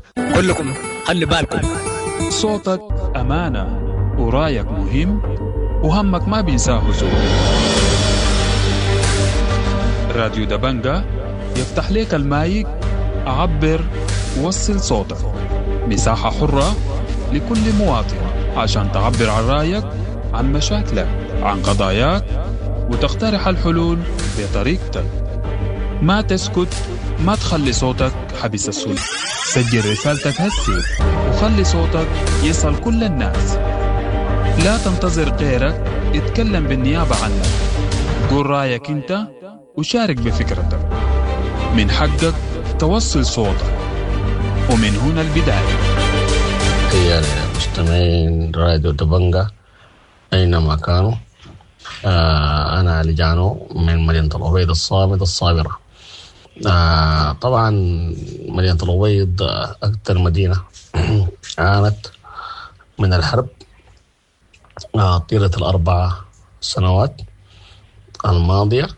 كلكم خلي بالكم. صوتك أمانة ورايك مهم وهمك ما بينساه زول. راديو دبنجة يفتح لك المايك، عبر وصل صوتك. مساحة حرة لكل مواطن عشان تعبر عن رايك، عن مشاكلك، عن قضاياك، وتقترح الحلول بطريقتك. ما تسكت، ما تخلي صوتك حبس السلطة. سجل رسالتك هسي وخلي صوتك يصل كل الناس. لا تنتظر غيرك يتكلم بالنيابة عنك. قول رأيك انت وشارك بفكرتك. من حقك توصل صوتك، ومن هنا البداية. يا مستمعين راديو دبنجة أينما كانوا، أنا علي جانو من مدينة الأبيض الصامد الصابرة. طبعا مدينة الأبيض أكثر مدينة عانت من الحرب طيلة ال4 سنوات الماضية،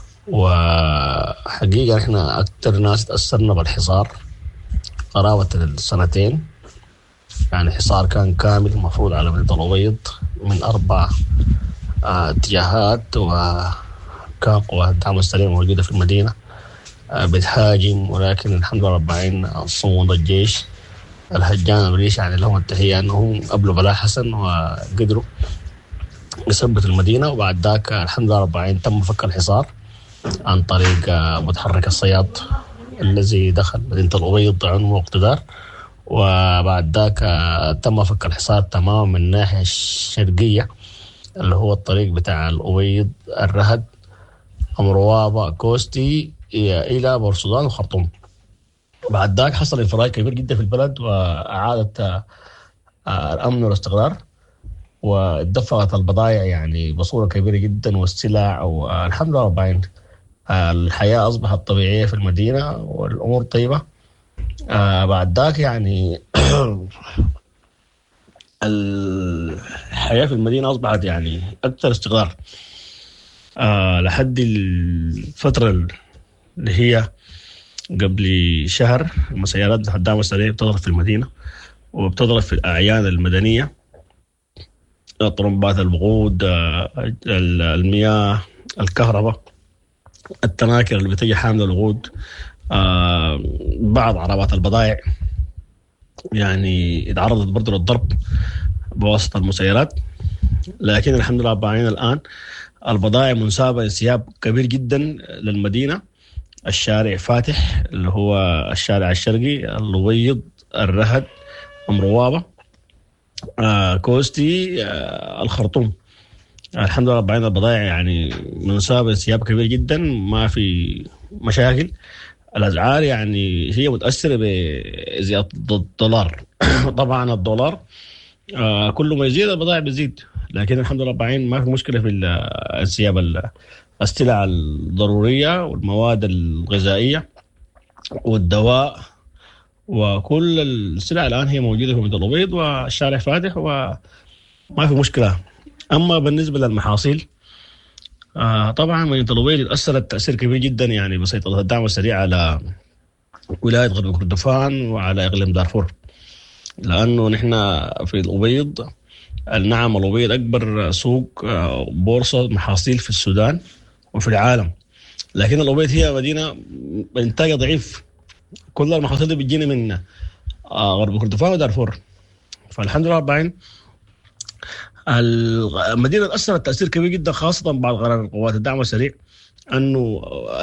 وحقيقة إحنا أكثر ناس تأثرنا بالحصار قرابة السنتين. يعني الحصار كان كامل مفروض على مدينة الأبيض من 4 اتجاهات، وكان قوات الدعم السريع موجودة في المدينة بتهاجم، ولكن الحمد لله رب العالمين صمود الجيش الهجان الريش يعني لهم التحية أنهم قبلوا بلاء حسن وقدروا يثبتوا المدينة. وبعد ذاك الحمد لله رب العالمين تم فك الحصار عن طريق متحرك الصياد الذي دخل مدينة الأبيض عنه واقتدار. وبعد ذاك تم فك الحصار تماما من الناحية الشرقية اللي هو الطريق بتاع الأبيض الرهد أمروابة كوستي إلى بورسودان وخرطوم. بعد ذاك حصل انفراج كبير جدا في البلد، وأعادت الأمن والاستقرار، ودفعت البضائع يعني بصورة كبيرة جدا والسلع، والحمد لله رب العالمين الحياة أصبحت طبيعية في المدينة والأمور طيبة. بعد ذاك يعني الحياة في المدينة أصبحت يعني أكثر استقرار لحد الفترة اللي هي قبل شهر. مسيرات الدعم السريع بتضرب في المدينة وبتضرب في الأعيان المدنية، طرمبات الوقود، المياه، الكهرباء، التناكر اللي بتجي حامل الوقود، بعض عربات البضائع يعني اتعرضت برضو للضرب بواسطة المسيرات. لكن الحمد لله رب العالمين الآن البضائع منسابة انسياب كبير جدا للمدينة. الشارع فاتح اللي هو الشارع الشرقي، الأبيض، الرهد، أمروابة، كوستي، الخرطوم. الحمد لله رب العالمين البضائع يعني منسابة انسياب كبير جدا، ما في مشاكل. الأسعار يعني هي متأثرة بزيادة الدولار. طبعا الدولار كل ما يزيد البضائع بتزيد، لكن الحمد لله رب العالمين ما في مشكلة في انسياب السلع الضرورية والمواد الغذائية والدواء، وكل السلع الآن هي موجودة في مدينة الأبيض والشارع فاتح وما في مشكلة. أما بالنسبة للمحاصيل طبعا مدينة الأبيض تأثرت تأثير كبير جدا يعني بسيطرة الدعم السريع على ولاية غرب كردفان وعلى إقليم دارفور، لأنه نحن في الأبيض النعم الأبيض أكبر سوق بورصة محاصيل في السودان وفي العالم. لكن الأبيض هي مدينة إنتاجها ضعيف، كل المحاصيل دي بتجينا من غرب كردفان ودارفور. فالحمد لله رب العالمين المدينة تأثرت تأثير كبير جدا، خاصة بعد قرار قوات الدعم السريع أنه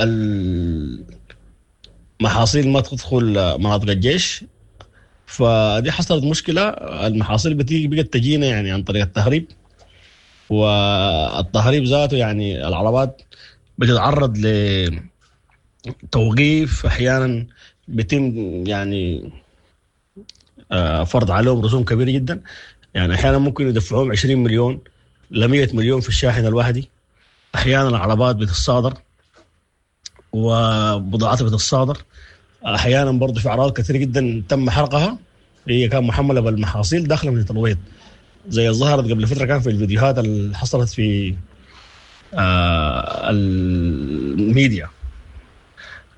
المحاصيل ما تدخل مناطق الجيش. فدي حصلت مشكلة، المحاصيل بقت تجينا يعني عن طريق التهريب، والتهريب ذاته يعني العربات بتتعرض لتوقيف، أحيانا بيتم يعني فرض عليهم رسوم كبيرة جدا. يعني أحيانا ممكن يدفعوهم 20 مليون ل 100 مليون في الشاحن الواحدي. أحيانا العربات بتتصادر وبضاعات بتتصادر. أحيانا برضو في أعراض كثيرة جدا تم حرقها، هي كان محملة بالمحاصيل داخل مدينة الأبيض، زي ظهرت قبل فترة كان في الفيديوهات اللي حصلت في الميديا.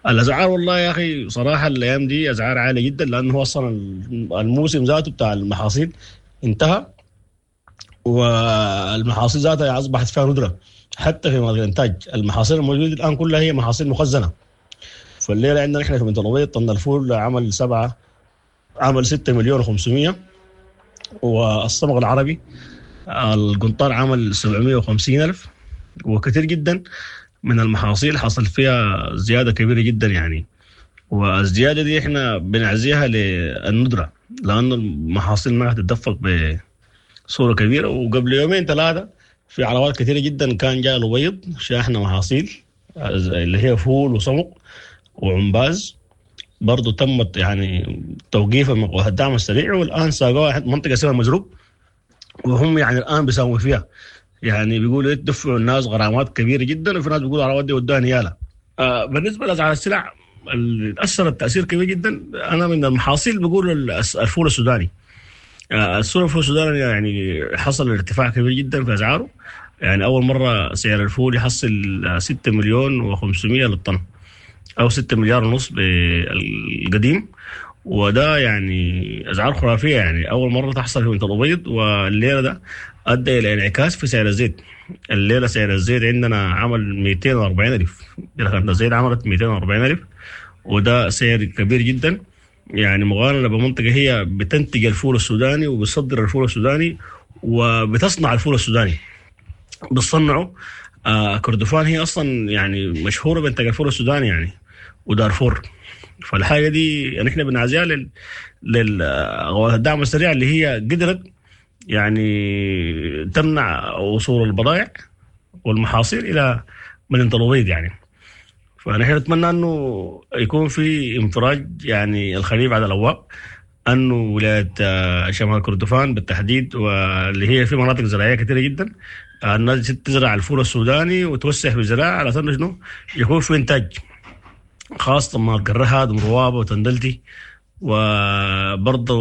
الأسعار والله يا أخي صراحة الأيام دي أسعار عالية جدا، لأنه أصلا الموسم ذاته بتاع المحاصيل انتهى، والمحاصيل ذاتها أصبحت فيها ندرة. حتى في مناطق الإنتاج المحاصيل الموجودة الآن كلها هي محاصيل مخزنة. فالليلة عندنا نحن في بنت الأبيض طن الفول عمل 6 مليون و500، والصمغ العربي القنطار عمل 750 ألف. وكثير جدا من المحاصيل حصل فيها زيادة كبيرة جدا يعني، والزيادة دي احنا بنعزيها للندرة، لأنه المحاصيل ما هتتدفق بصورة كبيرة. وقبل يومين 3 في عربات كثيرة جدا كان جاء الأبيض شاحنة محاصيل اللي هي فول وصمغ وعنباز، برضو تمت يعني توقيفها من قوات الدعم السريع، والآن ساقوها منطقة اسمها مزروب، وهم يعني الآن بيساووا فيها، يعني بيقولوا يدفعوا الناس غرامات كبيرة جدا، وفي ناس بيقولوا العربات دي ودوها نيالة. بالنسبة لأسعار السلع اللي أثرت تأثير كبير جدا، أنا من المحاصيل بقول الفول السوداني. الفول السوداني يعني حصل ارتفاع كبير جدا في أسعاره، يعني أول مرة سعر الفول يحصل 6 مليون و500 للطن، أو 6 مليار ونص بالقديم، وده يعني أسعار خرافية، يعني أول مرة تحصل في بنت الأبيض. والليلة ده أدى إلى انعكاس في سعر الزيت. الليلة سعر الزيت عندنا عمل 240 ألف، الزيت عملت 240 ألف، وده سعر كبير جدا يعني، مقارنة بمنطقة هي بتنتج الفول السوداني وبتصدر الفول السوداني وبتصنع الفول السوداني، بتصنعه. كردفان هي أصلا يعني مشهورة بإنتاج الفول السوداني يعني، ودارفور. فالحاجة دي يعني احنا بنعزيها للدعم السريع اللي هي قدرت يعني تمنع وصول البضائع والمحاصيل إلى مدينة الأبيض يعني. فنحن نتمنى أنه يكون في انفراج يعني الخريف على الأبواب، أنه ولاية شمال كردفان بالتحديد، واللي هي في مناطق زراعية كثيرة جدا، الناس تزرع الفول السوداني وتوسع في الزراعة على أساس إنه يكون في إنتاج، خاصة مناطق الرهاد ومروابة وتندلتي، وبرضه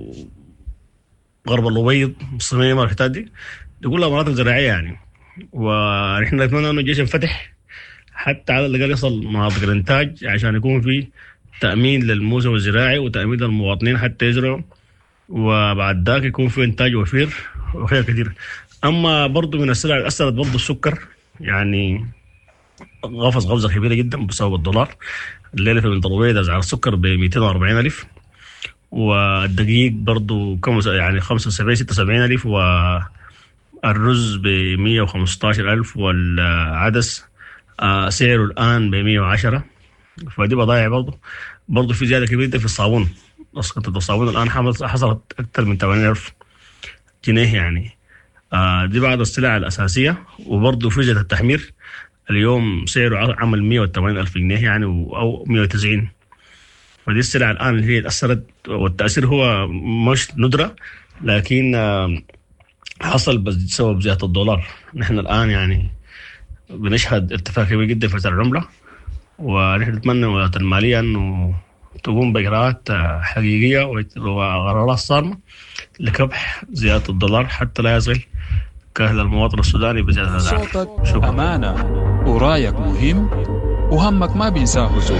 غرب الأبيض الصميمة والحتات دي كلها مناطق زراعية يعني. ونحن نتمنى أنه الجيش ينفتح حتى على الأقل يصل مناطق الإنتاج، عشان يكون في تأمين للموسم الزراعي وتأمين للمواطنين حتى يزرعوا، وبعد ذاك يكون في إنتاج وفير وخير كثير. أما برضو من السلع اللي أثرت برضو السكر، يعني غفزة كبيرة جدا بسبب الدولار. الليلة في بنت الأبيض أسعار السكر ب 240 ألف، والدقيق برضو يعني 75-76 ألف، والرز ب 115 ألف، والعدس سعره الآن ب 110. فدي بضايع برضو في زيادة كبيرة في الصابون. أسقطت الصابون الآن حصلت أكثر من 80 ألف جنيه يعني. دي بعض السلع الأساسية. وبرضو فرجة التحمير اليوم سعره عمل 180 ألف جنيه يعني، أو 190. فدي السلع الآن اللي هي تأثرت، والتأثير هو مش ندرة، لكن حصل بسبب زيادة الدولار. نحن الآن يعني بنشهد ارتفاع كبير جدا في سعر العملة، ونحن نتمنى وزارة المالية أنه تقوم بإجراءات حقيقية وقرارات صارمة لكبح زيادة الدولار حتى لا يصل كاهل المواطن السوداني بزيادة الأسعار. صوتك أمانة، ورايك مهم، وهمك ما بينساه زول.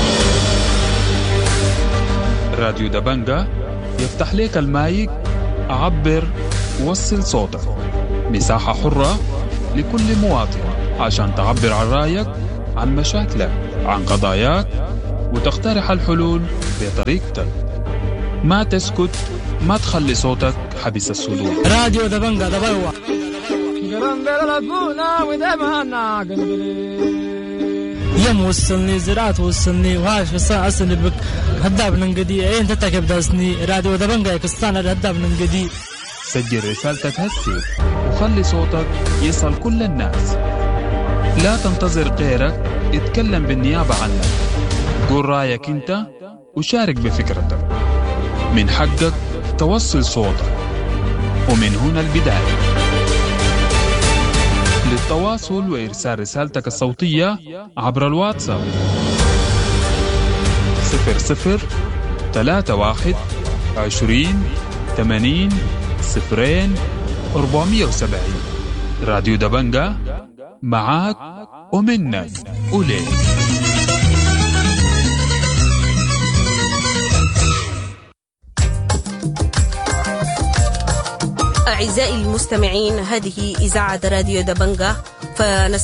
راديو دبنجة يفتح لك المايك، عبر، وصل صوتك. مساحة حرة لكل مواطن عشان تعبر عن رأيك، عن مشاكلك، عن قضاياك، وتقترح الحلول بطريقتك. ما تسكت، ما تخلي صوتك حبس الصدور. راديو دبنجة دبوا يم وصلني زرعت وصلني وهاش في الساعة أسني بك هداب ننقدي عين تتكب داسني. راديو دبنجة كستان الهداب ننقدي. سجل رسالتك هسي وخلي صوتك يصل كل الناس. لا تنتظر غيرك يتكلم بالنيابة عنك. قول رأيك انت وشارك بفكرتك. من حقك توصل صوتك، ومن هنا البداية. للتواصل وإرسال رسالتك الصوتية عبر الواتساب 0031 20 80 0470. راديو دبنجة معاك ومنك وليك. أعزائي المستمعين، هذه إذاعة راديو دبنجة.